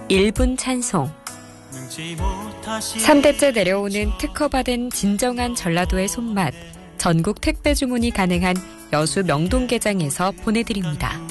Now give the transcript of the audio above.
1분 찬송. 3대째 내려오는 특허받은 진정한 전라도의 손맛. 전국 택배 주문이 가능한 여수 명동게장에서 보내드립니다.